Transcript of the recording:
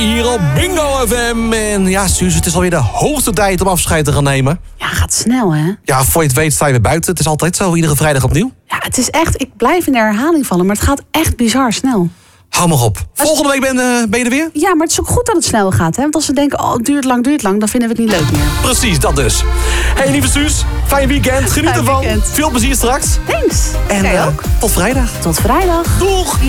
hier op Bingo FM. En ja, Suus, het is alweer de hoogste tijd om afscheid te gaan nemen. Ja, gaat snel, hè? Ja, voor je het weet sta je weer buiten. Het is altijd zo, iedere vrijdag opnieuw. Ja, het is echt, ik blijf in de herhaling vallen, maar het gaat echt bizar snel. Hou maar op. Volgende week ben je er weer? Ja, maar het is ook goed dat het snel gaat, hè? Want als we denken, oh, het duurt lang, dan vinden we het niet leuk meer. Precies, dat dus. Hey, lieve Suus, fijn weekend. Geniet Fijn ervan. weekend. Veel plezier straks. Thanks. En Jij ook. tot vrijdag. Tot vrijdag. Doeg!